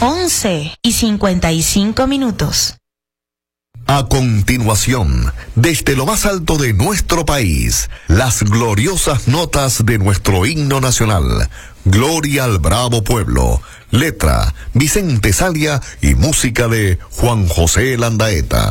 11:55. A continuación, desde lo más alto de nuestro país, las gloriosas notas de nuestro himno nacional, Gloria al Bravo Pueblo, letra Vicente Salia y música de Juan José Landaeta.